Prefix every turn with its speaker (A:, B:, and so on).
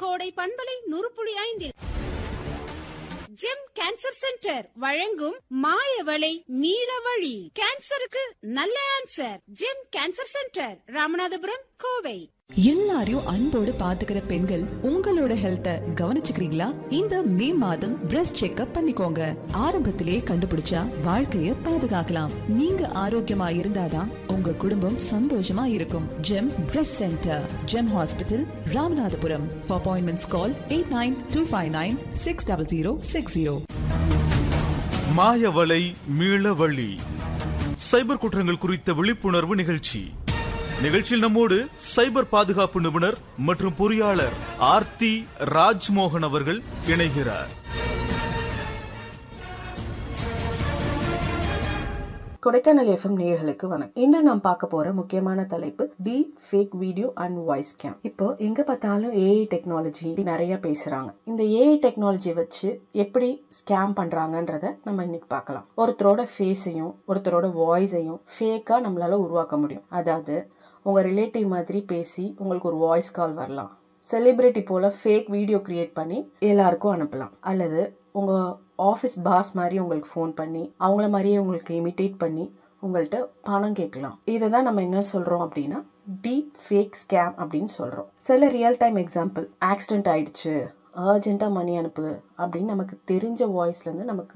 A: கோடை பண்பலை 100.5 GeM cancer centre வழங்கும் மாயவளை நீலவழி. கேன்சருக்கு நல்ல answer. GeM cancer centre, Ramanathapuram, Kovai.
B: எல்லாரையும் அன்போடு பாத்துக்கிற பெண்கள் உங்களோட ஹெல்த்த கவனிச்சுக்கிறீங்களா? இந்த மே மாதம் பிரஸ்ட் செக்அப் பண்ணிக்கோங்க. ஆரம்பத்திலேயே கண்டுபிடிச்சா வாழ்க்கைய பாதுகாக்கலாம். நீங்க ஆரோக்கியமா இருந்தாதான் உங்க குடும்பம் சந்தோஷமா இருக்கும். GeM breast centre, GeM hospital, Ramanathapuram. For appointments call 8925960060.
C: மாயவளை மீளவழி சைபர் குற்றங்கள் குறித்த விழிப்புணர்வு நிகழ்ச்சி. நிகழ்ச்சியில் நம்மோடு சைபர் பாதுகாப்பு நிபுணர் மற்றும் பொறியாளர் ஆர்த்தி ராஜ்மோகன் அவர்கள் இணைகிறார்.
D: கொடைக்கானல் எஃப்எம் நேயர்களுக்கு வணக்கம். இன்று நாம் பார்க்க போற முக்கியமான தலைப்பு deep fake video and voice game. இப்போ எங்க பார்த்தாலும் ஏஐ டெக்னாலஜி நிறைய பேசுறாங்க. இந்த ஏஐ டெக்னாலஜி வச்சு எப்படி ஸ்கேம் பண்றாங்கன்றத நம்ம இன்னைக்கு பார்க்கலாம். ஒருத்தரோட ஃபேஸையும் ஒருத்தரோட வாய்ஸையும் ஃபேக்கா நம்மளால உருவாக்க முடியும். அதாவது உங்க ரிலேட்டிவ் மாதிரி பேசி உங்களுக்கு ஒரு வாய்ஸ் கால் வரலாம். செலிபிரிட்டி போல ஃபேக் வீடியோ கிரியேட் பண்ணி எல்லாருக்கும் அனுப்பலாம். அல்லது உங்க ஆஃபீஸ் பாஸ் மாதிரி உங்களுக்கு ஃபோன் பண்ணி அவங்கள மாதிரியே உங்களுக்கு இமிட்டேட் பண்ணி உங்கள்கிட்ட பணம் கேட்கலாம். இதை தான் நம்ம என்ன சொல்றோம் அப்படின்னா டீப் ஃபேக் ஸ்கேம் அப்படின்னு சொல்றோம். சில ரியல் டைம் எக்ஸாம்பிள், ஆக்சிடென்ட் ஆயிடுச்சு, அர்ஜென்ட்டா மணி அனுப்பு அப்படின்னு நமக்கு தெரிஞ்ச வாய்ஸ்ல இருந்து நமக்கு